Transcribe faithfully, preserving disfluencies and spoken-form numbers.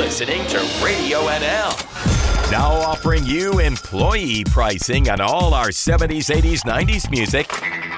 listening to Radio N L. Now offering you employee pricing on all our seventies, eighties, nineties music